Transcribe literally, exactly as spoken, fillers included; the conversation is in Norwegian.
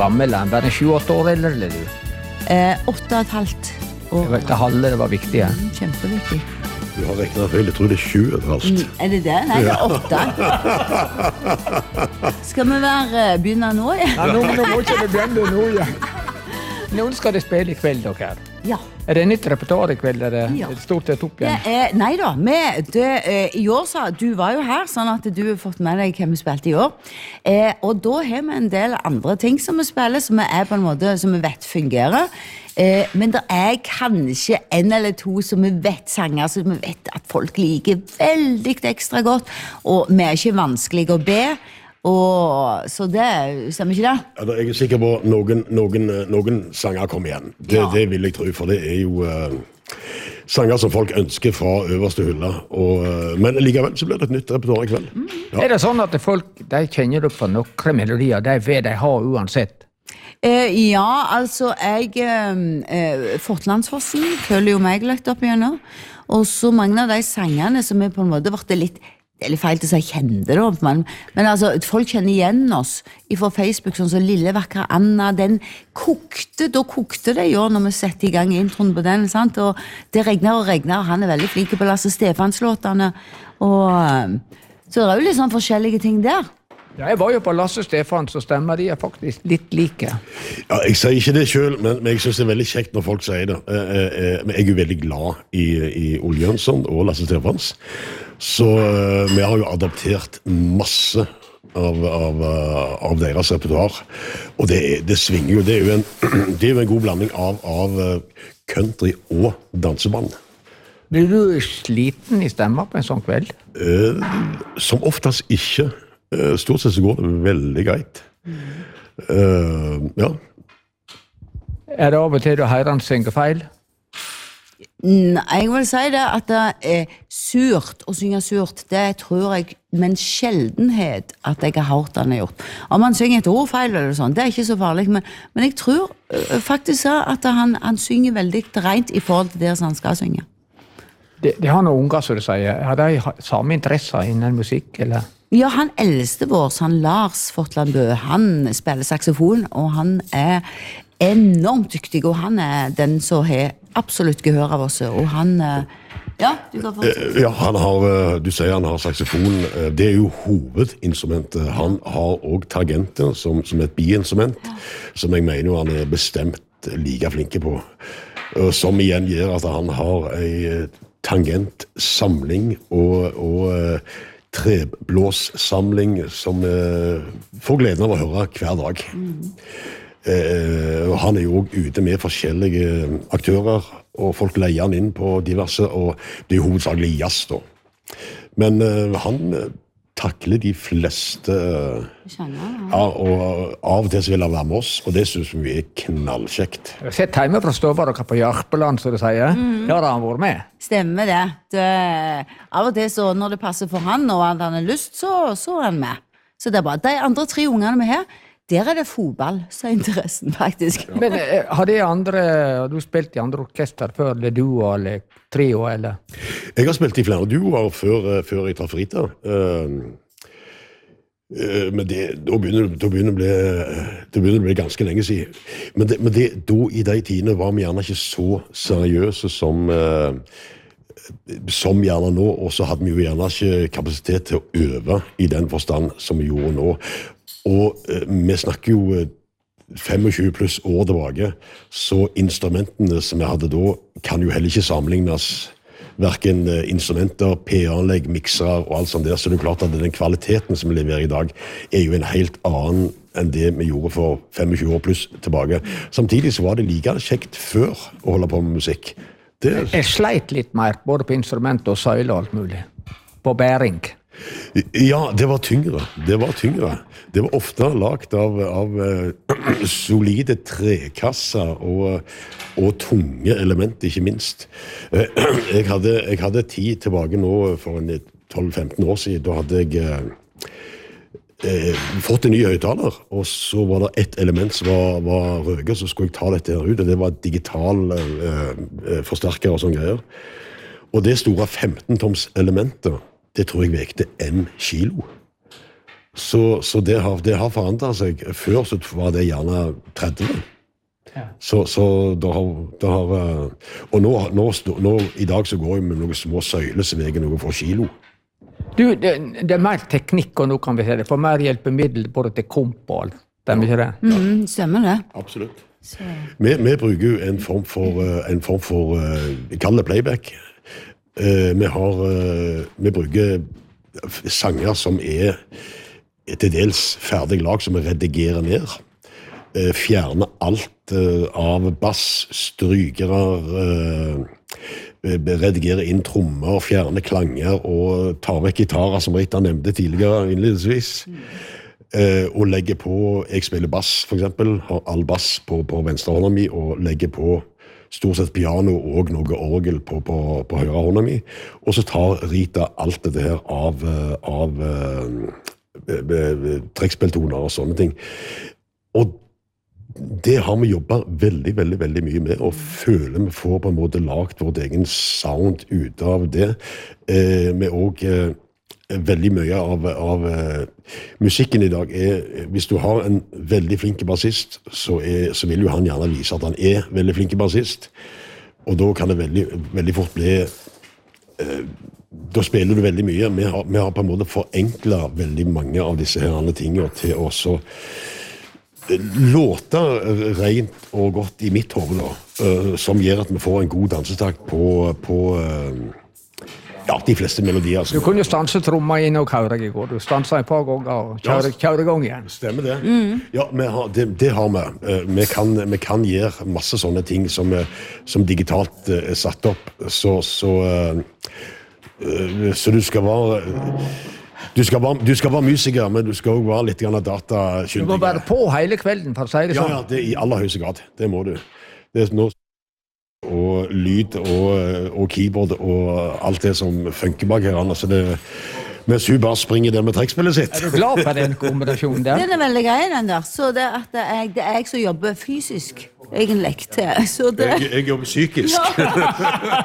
gammel er han? Var han sju-åtte år eller, eller du? Eh, åtte og et halvt år. Det var ikke halve, det var viktig, ja. Mm, kjempeviktig. Du har regnet feil, jeg tror det er sju og et halvt. Mm, er det det? Nei, det er åtte. Skal vi være, begynne nå, ja? Ja, nå, nå må ikke vi begynne nå, ja. Noen skal det spille i kveld, dere. Ja. Er det nytt repertoire i kveld? Er det Ja. et stort sett opp igjen? Det er, nei da, vi, det, eh, i år sa, du var jo her, sånn at du har fått med deg hva vi spilte i år. Eh, og da har vi en del andre ting som vi spiller, som vi er på en måte, som vi vet fungerer. Eh, men det er kanskje en eller to som vi vet sanger, som vi vet at folk liker veldig ekstra godt, og vi er ikke vanskelige å be, og, så det, stemmer ikke det? Ja, da er jeg sikker på noen, noen, noen sanger kommer igjen. Det, Ja. det vil jeg tro, for det er jo uh, sanger som folk ønsker fra øverste hylla. Og, uh, men likevel så blir det et nytt repertoire i kveld. Mm. Ja. Er det sånn at folk, de kjenner opp for noen melodier, de vet de har uansett? Eh, ja, altså, jeg eh, Fortlandsfossen føler jo meg litt opp igjennom. Og så mange av de sangene som er på en måte vært litt, det er litt feil til å si kjente det, men, men altså, folk kjenner igjen oss fra Facebook, sånn som Lille Vakre Anna, den kokte, da kokte det jo når vi setter i gang introen på den, sant? Og det regner og regner, han er veldig flink på Lasse Stefanslåtene, og så det er jo litt sånn forskjellige ting der. Ja, jeg var jo på Lasse Stefan, så stemmer de er faktisk litt like. Ja, jeg sier ikke det selv, men, men jeg synes det er veldig kjekt når folk sier det. Eh, eh, men jeg er jo veldig glad i, i Ole Jønsson og Lasse Stefans. Så eh, vi har jo adaptert masse av, av, uh, av deres repertoire. Og det, det svinger jo. Det er jo en, det er jo en god blanding av, av country og danseband. Blir du sliten i stemmer på en sånn kveld? Eh, som oftest ikke. Eh, stort sett så går det veldig greit. Eh, ja. Er det av og til du hører han synge feil? Nei, jeg vil si det at det er surt å synge surt, det tror jeg med en sjeldenhet at jeg har hørt han har gjort. Om han synger et ord feil eller sånn, det er ikke så farlig, men, men jeg tror uh, faktisk at han, han synger veldig rent i forhold til det som han skal synge. De, de har noen unger, som du sier. Har de samme interesser innen musikk, eller? Ja, han eldste vår, han Lars Fortland Bø, han spiller saksofon, og han er enormt dyktig, og han er den som har absolutt gehør av oss, og han, ja, du kan få... Ja, han har, du sier han har saksofon, det er jo hovedinstrumentet. Han har også tangenter som, som et biinstrument, ja. Som jeg mener han er bestemt like flinke på. Som igjen gjør at han har en tangentsamling og, og treblåssamling som eh, får gleden av å høre hver dag. Mm. Eh, han er jo også ute med forskjellige aktører, og folk leier han inn på diverse, og det er hovedsakelig jazz da. Men eh, han takler de fleste, ja, og av og til så vil han være med oss, og det synes vi er knallkjekt. Jeg har sett hjemme fra Stova dere på Jarpeland, som du sier. Mm. Ja, da har han vært med. Stemmer det. det. Av og til så når det passer for han, og han har lyst, så, så er han med. Så det er bare, de andre tre ungene vi har, der er det fotball, så er interessen faktisk. Ja. Men eh, har de andre, har du spilt i andre orkester før, eller duo, eller trio, eller? Jeg har spilt i flere duoer før, før jeg traff Rita. Uh, uh, men det, da begynner, da begynner det å bli, det begynner å bli ganske lenge siden. Men, det, men det, da i de tidene var vi gjerne ikke så seriøse som, uh, som gjerne nå, og så hadde vi jo gjerne ikke kapasitet til å øve i den forstand som vi gjorde nå. Og uh, vi snakker jo uh, tjuefem pluss år tilbake, så instrumentene som vi hadde da, kan jo heller ikke sammenlignes, hverken uh, instrumenter, P A-anlegg, mixer og alt sånt der, så det er klart at den kvaliteten som vi leverer i dag, er jo en helt annen enn det vi gjorde for tjuefem år pluss tilbake. Samtidig så var det like kjekt før å holde på med musikk. Det... Jeg sleit litt mer, både på instrument og søyle og alt mulig. På bæring. Ja, det var tyngre. Det var tyngre. Det var ofte lagt av, av uh, solide trekasser og, og tunge elementer, ikke minst. Uh, jeg, hadde, jeg hadde tid tilbake nå for tolv femten år siden. Da hadde jeg uh, uh, fått en ny høyttaler, og så var det et element som var, var røget, så skulle jeg ta dette her ut, og det var digital uh, uh, forsterker og sånne greier. Og det store femten toms elementet, det tror jeg vekte en kilo. Så, så det, har, det har forandret seg. Før så var det gjerne tretti. Ja. Så, så det har, det har Og nå, nå, nå, i dag så går jeg med noen små søyler som veier noen få kilo. Du, det, det er mer teknikk, og nå kan vi se det, for mer hjelpemiddel både til komp og alt. Stemmer ikke det? Mm, stemmer det. Absolutt. Vi, vi bruker jo en form for, en form for vi kaller det playback. Vi, har, vi bruker sanger som er til dels ferdig lag, som vi redigerer ned. Fjerner alt av bass, strykere, redigerer inn trommer, fjerner klanger og tar vekk gitarer, som Rita nevnte tidligere innledningsvis. Og legger på, jeg spiller bass for eksempel, har all bass på, på venstre hånda mi, og legger på stort sett piano og noe orgel på, på, på høyre hånda mi. Og så tar Rita alt dette her av, av trekkspilltoner og sånne ting. Og det har vi jobbet veldig, veldig, veldig mye med, og føler vi får på en måte lagt vårt egen sound ut av det. Eh, vi også, eh, veldig mye av, av eh, musikken i dag er, hvis du har en veldig flink bassist, så, er, så vil jo han gjerne vise at han er veldig flink bassist, og da kan det veldig, veldig fort bli eh, da spiller du veldig mye. Vi har, vi har på en måte forenklet veldig mange av disse her andre tingene til å så låte rent og godt i mitt hode, da, som gjør at vi får en god dansetakt på, på ja, de fleste melodier. Du kunne jo stanse tromma inn og hører jeg i går. Du stanset et par ganger og kjører, kjører i gang ign. Stemmer det. Mm. Ja, vi har, det, det har vi. Vi kan, vi kan gjøre masse sånne ting som, som digitalt er satt opp. Så, så, så du skal være... Du skal, være, du skal være musiker, men du skal også være litt grann datakyndig. Du må være på hele kvelden, for å si det sånn. Ja, ja, det er i aller høyeste grad. Det må du. Det er noe og lyd og, og keyboard og alt det som funker bak her. Så det, mens hun bare springer der med trekkspillet sitt. Er du glad for den kombinasjonen der? Den er veldig grei, den der. Så det, at det, er, det er jeg som jobber fysisk, egentlig. Så det... jeg, jeg jobber psykisk. Ja.